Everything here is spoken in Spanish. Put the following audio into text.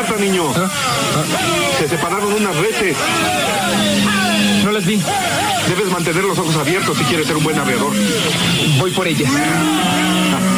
despierta, niño. Se separaron unas reses. No las vi. Debes mantener los ojos abiertos si quieres ser un buen aviador. Voy por ellas.